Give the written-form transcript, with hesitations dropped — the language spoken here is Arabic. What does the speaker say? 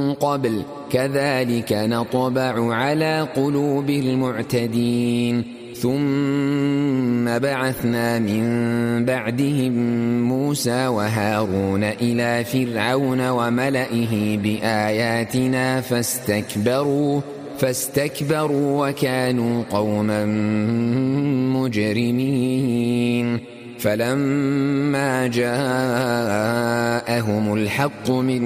قبل كذلك نطبع على قلوب المعتدين ثم بعثنا من بعدهم موسى وهارون إلى فرعون وملئه بآياتنا فاستكبروا وكانوا قوما مجرمين فلما جاءهم الحق من